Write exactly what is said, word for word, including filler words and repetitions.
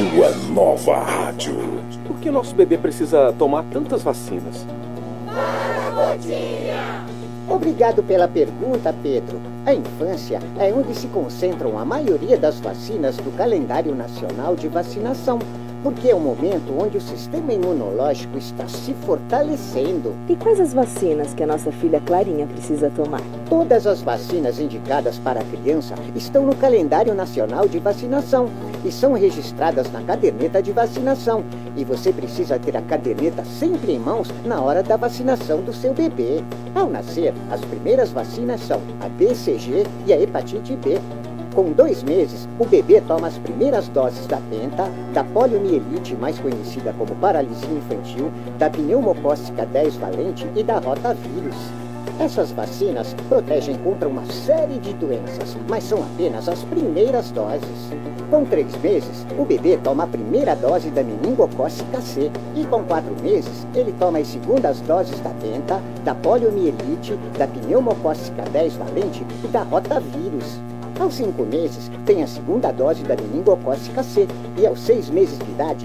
sua nova rádio. Por que nosso bebê precisa tomar tantas vacinas? Obrigado pela pergunta, Pedro. A infância é onde se concentram a maioria das vacinas do calendário nacional de vacinação, porque é o momento onde o sistema imunológico está se fortalecendo. E quais as vacinas que a nossa filha Clarinha precisa tomar? Todas as vacinas indicadas para a criança estão no calendário nacional de vacinação e são registradas na caderneta de vacinação. E você precisa ter a caderneta sempre em mãos na hora da vacinação do seu bebê. Ao nascer, as primeiras vacinas são a B C G e a hepatite B. Com dois meses, o bebê toma as primeiras doses da penta, da poliomielite, mais conhecida como paralisia infantil, da pneumocócica dez valente e da rotavírus. Essas vacinas protegem contra uma série de doenças, mas são apenas as primeiras doses. Com três meses, o bebê toma a primeira dose da meningocócica C e com quatro meses, ele toma as segundas doses da penta, da poliomielite, da pneumocócica dez valente e da rotavírus. Aos cinco meses, tem a segunda dose da meningocócica C e aos seis meses de idade,